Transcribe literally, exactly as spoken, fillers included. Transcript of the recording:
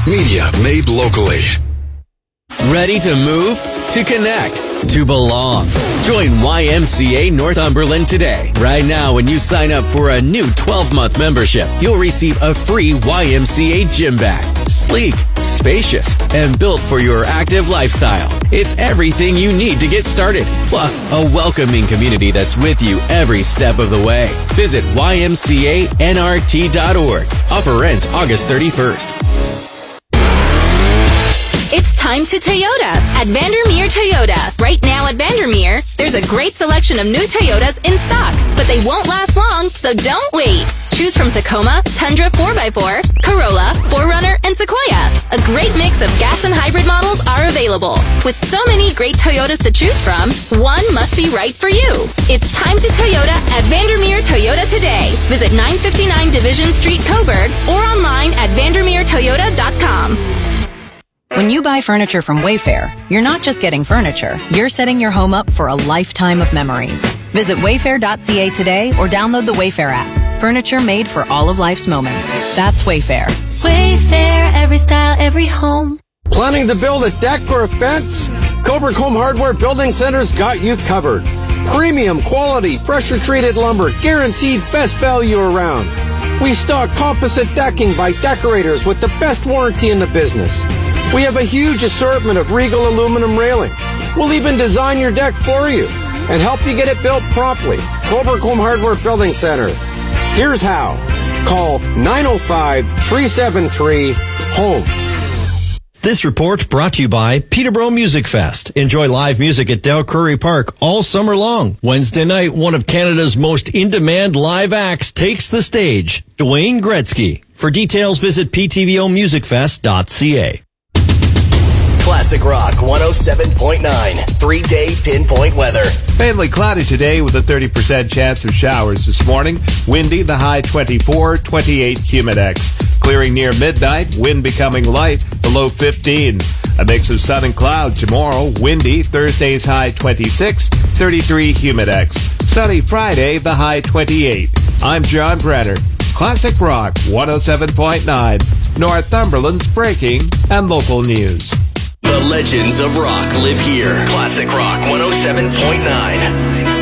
Media made locally. Ready to move? To connect? To belong? Join Y M C A Northumberland today. Right now, when you sign up for a new twelve-month membership, you'll receive a free Y M C A gym bag. Sleek, spacious, and built for your active lifestyle. It's everything you need to get started. Plus, a welcoming community that's with you every step of the way. Visit Y M C A N R T dot org. Offer ends August thirty-first. It's time to Toyota at Vandermeer Toyota. Right now at Vandermeer, there's a great selection of new Toyotas in stock, but they won't last long, so don't wait. Choose from Tacoma, Tundra four by four, Corolla, four runner, and Sequoia. A great mix of gas and hybrid models are available. With so many great Toyotas to choose from, one must be right for you. It's time to Toyota at Vandermeer Toyota today. Visit nine fifty-nine Division Street, Coburg, or online at vandermeer toyota dot com. When you buy furniture from Wayfair, you're not just getting furniture, you're setting your home up for a lifetime of memories. Visit wayfair dot c a today or download the Wayfair app. Furniture made for all of life's moments. That's Wayfair. Wayfair, every style, every home. Planning to build a deck or a fence? Coburg Home Hardware Building Center's got you covered. Premium quality, pressure-treated lumber, guaranteed best value around. We stock composite decking by Decorators with the best warranty in the business. We have a huge assortment of Regal aluminum railing. We'll even design your deck for you and help you get it built promptly. Coburg Home Hardware Building Center. Here's how. Call nine oh five, three seven three, HOME. This report brought to you by Peterborough Music Fest. Enjoy live music at Dale Curry Park all summer long. Wednesday night, one of Canada's most in-demand live acts takes the stage, Dwayne Gretzky. For details, visit p t b o music fest dot c a. Classic Rock one oh seven point nine. Three-day pinpoint weather. Mainly cloudy today with a thirty percent chance of showers this morning. Windy, the high twenty-four, twenty-eight humidex. Clearing near midnight, wind becoming light, the low fifteen. A mix of sun and cloud tomorrow. Windy, Thursday's high twenty-six, thirty-three humidex. Sunny Friday, the high twenty-eight. I'm John Brenner. Classic Rock one oh seven point nine. Northumberland's breaking and local news. The legends of rock live here. Classic Rock one oh seven point nine.